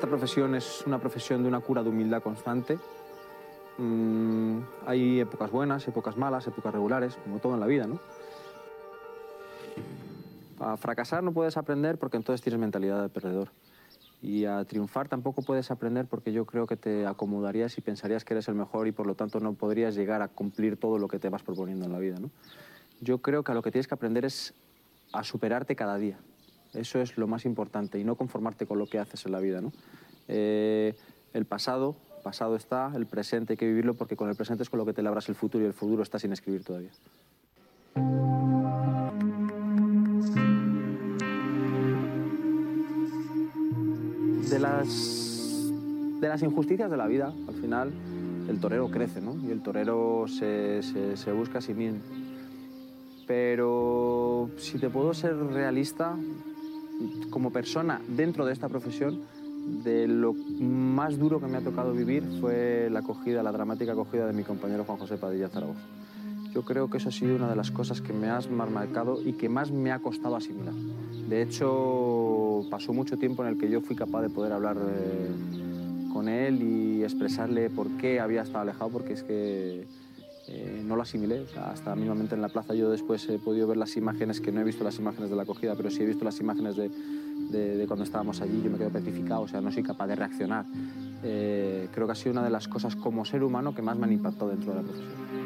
profesión es una profesión de una cura de humildad constante. Hay épocas buenas, épocas malas, épocas regulares, como todo en la vida, ¿no? A fracasar no puedes aprender porque entonces tienes mentalidad de perdedor. Y a triunfar tampoco puedes aprender porque yo creo que te acomodarías y pensarías que eres el mejor y por lo tanto no podrías llegar a cumplir todo lo que te vas proponiendo en la vida, ¿no? Yo creo que a lo que tienes que aprender es a superarte cada día. Eso es lo más importante y no conformarte con lo que haces en la vida, ¿no? El pasado está, el presente hay que vivirlo porque con el presente es con lo que te labras el futuro y el futuro está sin escribir todavía. De las injusticias de la vida, al final, el torero crece, ¿no? Y el torero se busca a sí mismo. Pero si te puedo ser realista, como persona dentro de esta profesión, de lo más duro que me ha tocado vivir fue la acogida, la dramática acogida de mi compañero Juan José Padilla Zaragoza. Yo creo que eso ha sido una de las cosas que me ha marcado y que más me ha costado asimilar. De hecho, pasó mucho tiempo en el que yo fui capaz de poder hablar con él y expresarle por qué había estado alejado, porque es que no lo asimilé. O sea, hasta mismamente en la plaza yo después he podido ver las imágenes, que no he visto las imágenes de la acogida, pero sí he visto las imágenes de cuando estábamos allí. Yo me quedo petrificado, o sea, no soy capaz de reaccionar. Creo que ha sido una de las cosas como ser humano que más me han impactado dentro de la profesión.